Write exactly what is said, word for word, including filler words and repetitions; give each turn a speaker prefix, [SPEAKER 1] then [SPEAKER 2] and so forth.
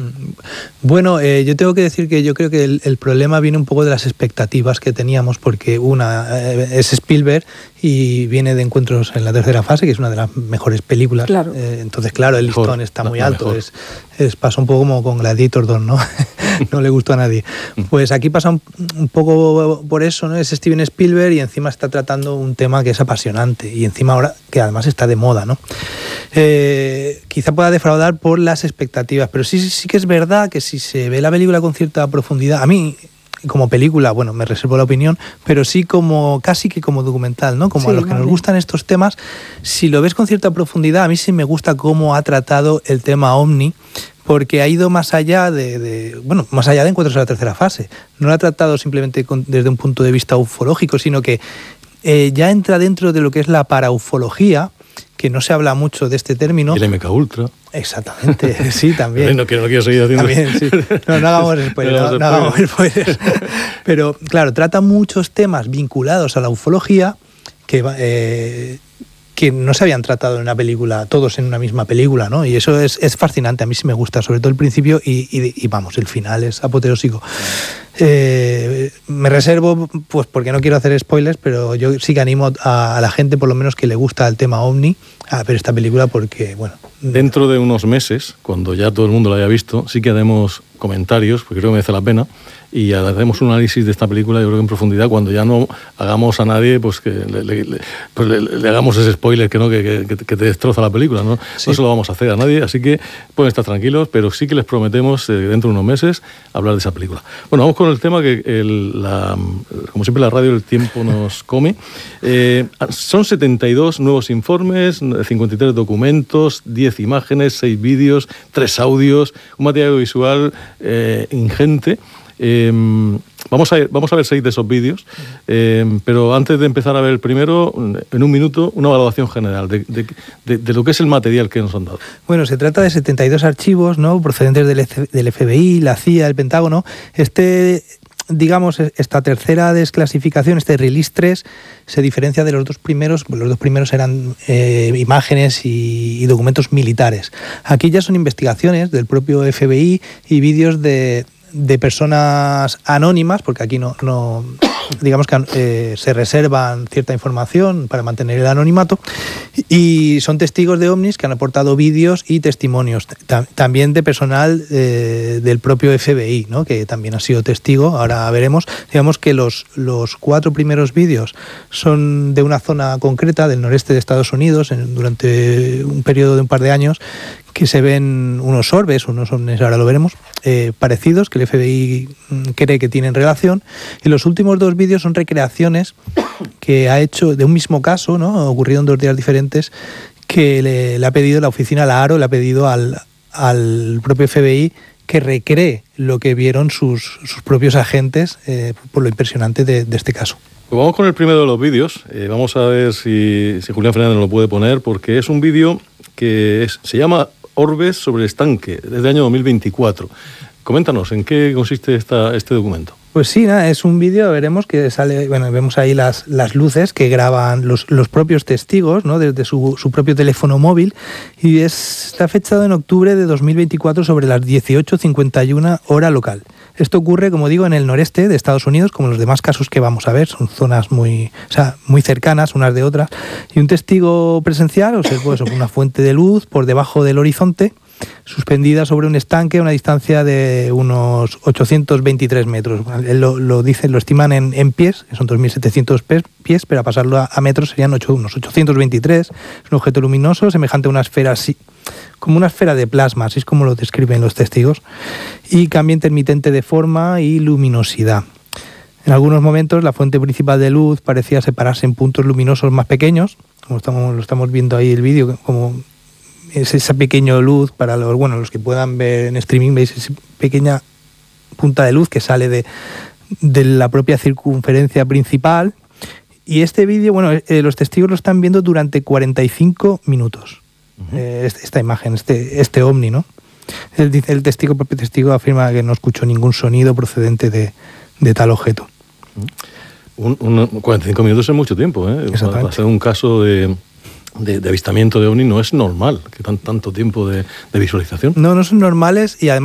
[SPEAKER 1] Bueno, eh, yo tengo que decir que yo creo que el, el problema viene un poco de las expectativas que teníamos, porque una eh, es Spielberg y viene de Encuentros en la tercera fase, que es una de las mejores películas.
[SPEAKER 2] Claro.
[SPEAKER 1] Eh, entonces, claro, el listón está muy
[SPEAKER 3] la, la
[SPEAKER 1] alto. Es, es, pasa un poco como con Gladiator dos, ¿no? No le gustó a nadie. Pues aquí pasa un, un poco por eso, ¿no? Es Steven Spielberg y encima está tratando un tema que es apasionante y encima ahora que además está de moda, ¿no? Eh, quizá pueda defraudar por las expectativas, pero sí, sí que es verdad que si se ve la película con cierta profundidad, a mí como película, bueno, me reservo la opinión, pero sí como casi que como documental, ¿no? Como sí, a los que vale. nos gustan estos temas, si lo ves con cierta profundidad, a mí sí me gusta cómo ha tratado el tema OVNI, porque ha ido más allá de, de bueno, más allá de Encuentros en la tercera fase. No lo ha tratado simplemente con, desde un punto de vista ufológico, sino que eh, ya entra dentro de lo que es la paraufología, que no se habla mucho de este término.
[SPEAKER 3] Y el M K Ultra.
[SPEAKER 1] Exactamente, sí, también.
[SPEAKER 3] No quiero, no quiero seguir haciendo...
[SPEAKER 1] También, sí. No, no hagamos spoilers, no, no, no hagamos spoilers. Pero, claro, trata muchos temas vinculados a la ufología que... Eh, que no se habían tratado en una película, todos en una misma película, ¿no? Y eso es, es fascinante, a mí sí me gusta, sobre todo el principio y, y, y vamos, el final es apoteósico. Eh, me reservo, pues porque no quiero hacer spoilers, pero yo sí que animo a, a la gente, por lo menos que le gusta el tema OVNI, a ver esta película porque, bueno...
[SPEAKER 3] Dentro de unos meses, cuando ya todo el mundo la haya visto, sí que haremos comentarios, porque creo que merece la pena, y haremos un análisis de esta película, yo creo que en profundidad, cuando ya no hagamos a nadie, pues que le, le, le, pues le, le hagamos ese spoiler que, ¿no? que, que, que te destroza la película, ¿no? Sí. No se lo vamos a hacer a nadie, así que pueden estar tranquilos, pero sí que les prometemos, eh, dentro de unos meses, hablar de esa película. Bueno, vamos con el tema que, el, la, como siempre la radio, el tiempo nos come. Eh, son setenta y dos nuevos informes, cincuenta y tres documentos, diez imágenes, seis vídeos, tres audios, un material visual eh, ingente. Eh, vamos, a, vamos a ver seis de esos vídeos, eh, pero antes de empezar a ver el primero, en un minuto, una valoración general de, de, de, de lo que es el material que nos han dado.
[SPEAKER 1] Bueno, se trata de setenta y dos archivos, ¿no? Procedentes del, del F B I, la C I A, el Pentágono. Este... Digamos, esta tercera desclasificación, este release tres, se diferencia de los dos primeros. Los dos primeros eran eh, imágenes y, y documentos militares. Aquí ya son investigaciones del propio F B I y vídeos de, de personas anónimas, porque aquí no, no digamos que eh, se reservan cierta información para mantener el anonimato, y son testigos de ovnis que han aportado vídeos y testimonios, también de personal eh, del propio F B I, ¿no? Que también ha sido testigo, ahora veremos. Digamos que los, los cuatro primeros vídeos son de una zona concreta del noreste de Estados Unidos, en, durante un periodo de un par de años, que se ven unos orbes, unos ovnis, ahora lo veremos, eh, parecidos, que el F B I cree que tienen relación. Y los últimos dos vídeos son recreaciones que ha hecho de un mismo caso, ¿no? Ocurrido en dos días diferentes, que le, le ha pedido la oficina, la ARO, le ha pedido al, al propio F B I que recree lo que vieron sus, sus propios agentes, eh, por lo impresionante de, de este caso.
[SPEAKER 3] Pues vamos con el primero de los vídeos. Eh, vamos a ver si, si Julián Fernández nos lo puede poner, porque es un vídeo que es, se llama Orbes sobre el estanque, desde el año dos mil veinticuatro. Coméntanos, ¿en qué consiste esta, este documento?
[SPEAKER 1] Pues sí, nada, es un vídeo, veremos que sale, bueno, vemos ahí las, las luces que graban los, los propios testigos, ¿no? Desde su, su propio teléfono móvil, y es, está fechado en octubre de dos mil veinticuatro sobre las dieciocho cincuenta y una hora local. Esto ocurre, como digo, en el noreste de Estados Unidos, como los demás casos que vamos a ver, son zonas muy, o sea, muy cercanas unas de otras, y un testigo presencial observó eso, una fuente de luz por debajo del horizonte, suspendida sobre un estanque a una distancia de unos ochocientos veintitrés metros. Él lo, lo dice, lo estiman en, en pies, que son dos mil setecientos pies, pero a pasarlo a, a metros serían ocho, unos ochocientos veintitrés. Es un objeto luminoso semejante a una esfera así, como una esfera de plasma, así es como lo describen los testigos, y cambia intermitente de forma y luminosidad. En algunos momentos la fuente principal de luz parecía separarse en puntos luminosos más pequeños, como estamos, lo estamos viendo ahí el vídeo, como es esa pequeña luz para los, bueno, los que puedan ver en streaming, veis esa pequeña punta de luz que sale de, de la propia circunferencia principal. Y este vídeo, bueno, eh, los testigos lo están viendo durante cuarenta y cinco minutos. Uh-huh. eh, esta imagen, este, este ovni, ¿no? El, el testigo, el propio testigo afirma que no escuchó ningún sonido procedente de, de tal objeto.
[SPEAKER 3] Uh-huh. Un, un, cuarenta y cinco minutos es mucho tiempo, ¿eh? Para ser un caso de... De, de avistamiento de ovni no es normal que tan, tanto tiempo de, de visualización.
[SPEAKER 1] No, no son normales, y además